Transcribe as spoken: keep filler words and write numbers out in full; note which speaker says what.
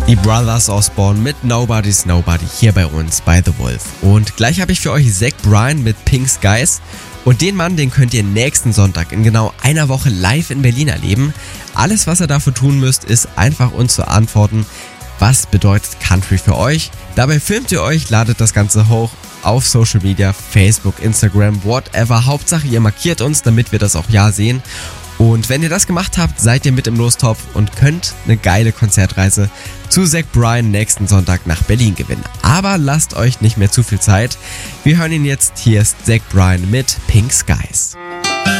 Speaker 1: Die Brothers Osborne mit Nobody's Nobody hier bei uns bei The Wolf. Und gleich habe ich für euch Zach Bryan mit Pink Skies. Und den Mann, den könnt ihr nächsten Sonntag in genau einer Woche live in Berlin erleben. Alles, was ihr dafür tun müsst, ist einfach uns zu antworten, was bedeutet Country für euch. Dabei filmt ihr euch, ladet das Ganze hoch auf Social Media, Facebook, Instagram, whatever. Hauptsache ihr markiert uns, damit wir das auch ja sehen. Und wenn ihr das gemacht habt, seid ihr mit im Lostopf und könnt eine geile Konzertreise zu Zach Bryan nächsten Sonntag nach Berlin gewinnen. Aber lasst euch nicht mehr zu viel Zeit. Wir hören ihn jetzt. Hier ist Zach Bryan mit Pink Skies.